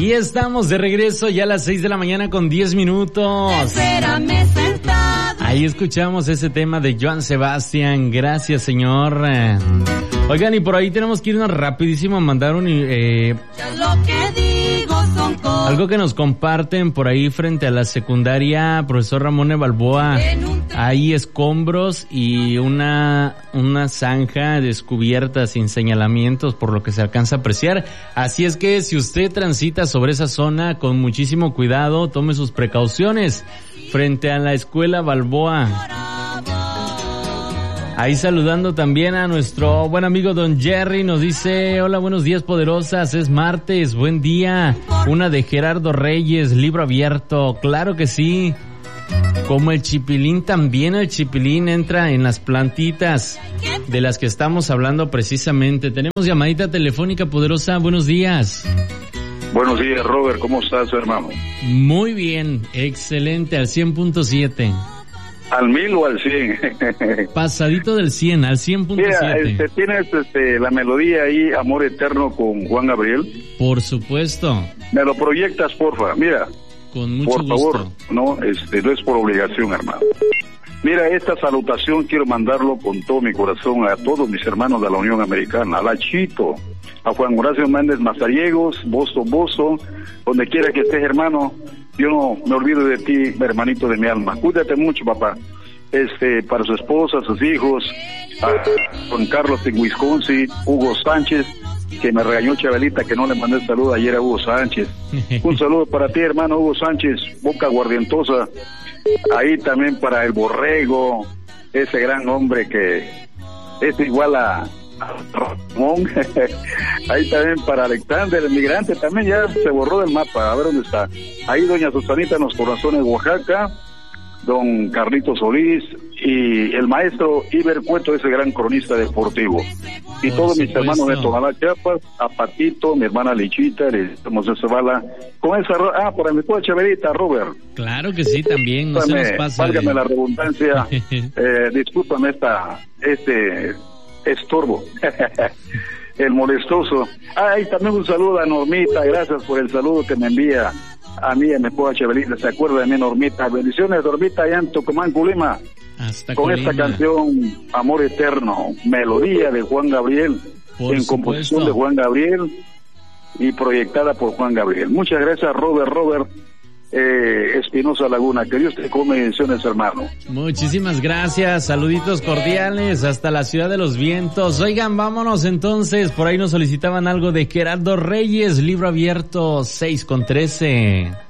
Y estamos de regreso ya a las 6 de la mañana con 10 minutos. Espérame sentado. Ahí escuchamos ese tema de Joan Sebastián. Gracias, señor. Oigan, y por ahí tenemos que irnos rapidísimo a mandar un... Lo que digo son cosas. Algo que nos comparten por ahí frente a la secundaria, profesor Ramón E. Balboa. Hay escombros y una zanja descubierta sin señalamientos, por lo que se alcanza a apreciar. Así es que si usted transita sobre esa zona, con muchísimo cuidado, tome sus precauciones frente a la escuela Balboa. Ahí saludando también a nuestro buen amigo Don Jerry, nos dice: hola, buenos días, poderosas, es martes, buen día. Una de Gerardo Reyes, libro abierto, claro que sí. Como el chipilín, también el chipilín entra en las plantitas de las que estamos hablando precisamente. Tenemos llamadita telefónica, poderosa, buenos días. Buenos días, Robert, ¿cómo estás, hermano? Muy bien, excelente, al 100.7. ¿Al 1000 o al 100? Pasadito del 100, al 100.7. Mira, tienes la melodía ahí, Amor Eterno, con Juan Gabriel. Por supuesto. Me lo proyectas, porfa, mira. Con mucho por favor, gusto. no es por obligación, hermano. Mira, esta salutación quiero mandarlo con todo mi corazón a todos mis hermanos de la Unión Americana, a la Chito, a Juan Horacio Méndez Mazariegos, Bozo, donde quiera que estés, hermano, yo no me olvido de ti, hermanito de mi alma. Cuídate mucho, papá. Para su esposa, sus hijos, a Juan Carlos en Wisconsin, Hugo Sánchez, que me regañó Chabelita que no le mandé saludo ayer a Hugo Sánchez. Un saludo para ti, hermano Hugo Sánchez, Boca Guardientosa. Ahí también para el Borrego, ese gran hombre que es igual a Ramón. Ahí también para Alexander, el migrante, también ya se borró del mapa, a ver dónde está. Ahí doña Susanita en los Corazones, Oaxaca, don Carlitos Solís y el maestro Iber Cueto, ese gran cronista deportivo. Y por todos mis supuesto. hermanos de Tonalá, Chiapas, a Patito, mi hermana Lichita, José Zavala, con esa... por mi esposa Chaverita, Robert. Claro que sí, también, no se nos pasa. Válgame la redundancia, discúlpame este estorbo, el molestoso. Y también un saludo a Normita, gracias por el saludo que me envía a mí, a mi esposa Chaverita, se acuerda de mí, Normita. Bendiciones, Normita, allá en Tucumán, Colima. Hasta con Colima. Esta canción Amor Eterno, melodía de Juan Gabriel, por en supuesto. composición de Juan Gabriel y proyectada por Juan Gabriel. Muchas gracias, Robert Espinosa Laguna, que Dios te come bendiciones, hermano. Muchísimas gracias, saluditos cordiales hasta la Ciudad de los Vientos. Oigan, vámonos entonces, por ahí nos solicitaban algo de Gerardo Reyes, libro abierto 6:13.